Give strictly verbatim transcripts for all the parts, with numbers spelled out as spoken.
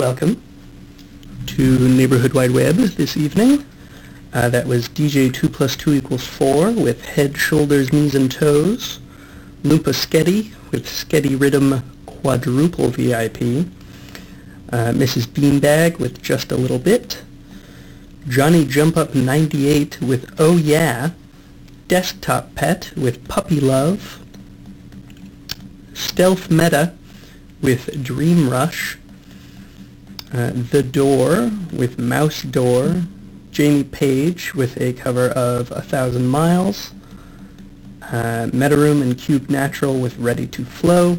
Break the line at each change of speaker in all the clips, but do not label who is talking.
welcome to Neighborhood Wide Web this evening. Uh, that was D J two plus two equals four with Head, Shoulders, Knees, and Toes. Loompa Sketty with Sketty Rhythm Quadruple V I P. Uh, Missus Beanbag with Just a Little Bit. Johnny Jump Up ninety-eight with Oh Yeah. Desktop Pet with Puppy Love. Stealth Meta with Dream Rush. Uh, The Door with Mouse Door. Jamie Page with a cover of A Thousand Miles. Uh, Metaroom and Cube Natural with Ready to Flow.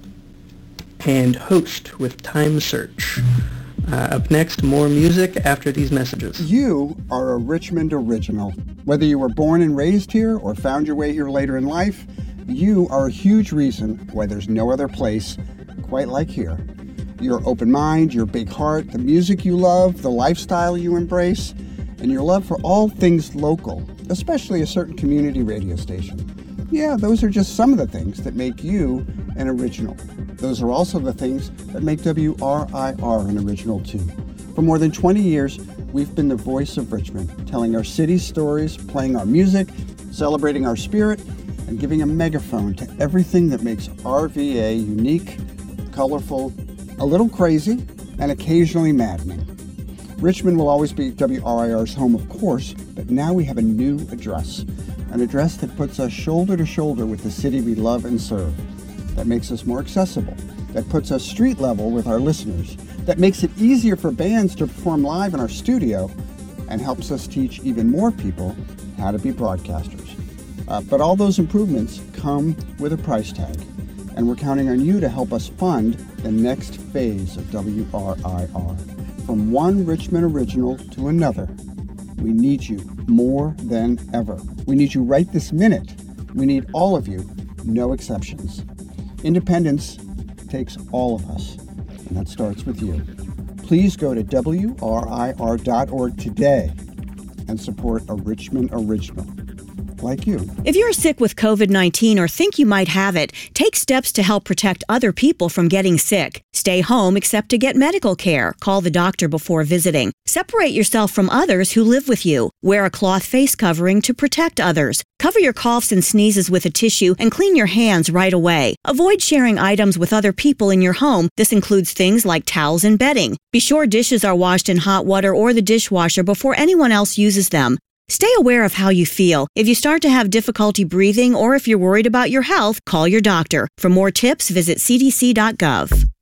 And Host with Time Search. Uh, up next, more music after these messages.
You are a Richmond original. Whether you were born and raised here or found your way here later in life, you are a huge reason why there's no other place quite like here. Your open mind, your big heart, the music you love, the lifestyle you embrace, and your love for all things local, especially a certain community radio station. Yeah, those are just some of the things that make you an original. Those are also the things that make W R I R an original too. For more than twenty years, we've been the voice of Richmond, telling our city's stories, playing our music, celebrating our spirit, and giving a megaphone to everything that makes R V A unique, colorful, a little crazy, and occasionally maddening. Richmond will always be W R I R's home, of course, but now we have a new address, an address that puts us shoulder to shoulder with the city we love and serve, that makes us more accessible, that puts us street level with our listeners, that makes it easier for bands to perform live in our studio, and helps us teach even more people how to be broadcasters. Uh, but all those improvements come with a price tag, and we're counting on you to help us fund the next phase of W R I R. From one Richmond original to another, we need you more than ever. We need you right this minute. We need all of you, no exceptions. Independence takes all of us, and that starts with you. Please go to W R I R dot org today and support a Richmond original like you.
If you're sick with covid nineteen or think you might have it, take steps to help protect other people from getting sick. Stay home except to get medical care. Call the doctor before visiting. Separate yourself from others who live with you. Wear a cloth face covering to protect others. Cover your coughs and sneezes with a tissue and clean your hands right away. Avoid sharing items with other people in your home. This includes things like towels and bedding. Be sure dishes are washed in hot water or the dishwasher before anyone else uses them. Stay aware of how you feel. If you start to have difficulty breathing or if you're worried about your health, call your doctor. For more tips, visit c d c dot gov.